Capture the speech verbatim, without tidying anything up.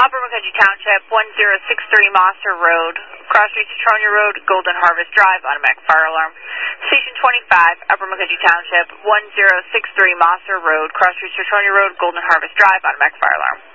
Upper McCudgee Township, one zero six three Mosser Road, Cross Street, Citronia Road, Golden Harvest Drive, automatic fire alarm. Station twenty-five, Upper McCudgee Township, one zero six three Mosser Road, Cross Street, Citronia Road, Golden Harvest Drive, automatic fire alarm.